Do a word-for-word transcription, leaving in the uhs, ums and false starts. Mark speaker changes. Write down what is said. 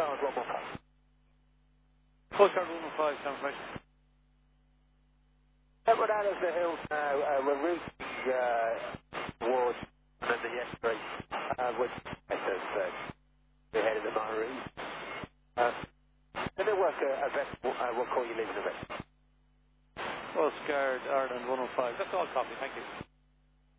Speaker 1: Ireland one one five.
Speaker 2: Postcard one one five, San Francisco.
Speaker 1: Yeah, we're down over the hills now. Uh, we're routing uh, towards the yesterday, uh, which is uh, the head of the Monterey. Uh, then they'll work a, a vessel. Uh, we'll call you leaving the vessel.
Speaker 2: Postcard Ireland one one five. That's all copy, thank you.